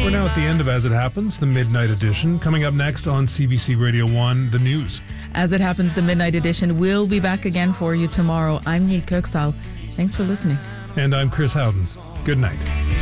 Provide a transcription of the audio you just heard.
We're now at the end of As It Happens, the Midnight Edition. Coming up next on CBC Radio 1, the news. As It Happens, the Midnight Edition will be back again for you tomorrow. I'm Neil Kirksall. Thanks for listening. And I'm Chris Howden. Good night.